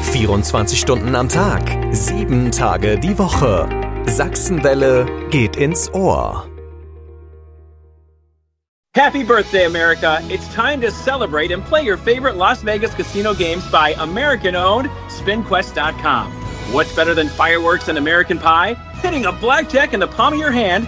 24 Stunden am Tag, 7 Tage die Woche. Sachsenwelle geht ins Ohr. Happy birthday, America. It's time to celebrate and play your favorite Las Vegas casino games by American-owned SpinQuest.com. What's better than fireworks and American pie? Hitting a blackjack in the palm of your hand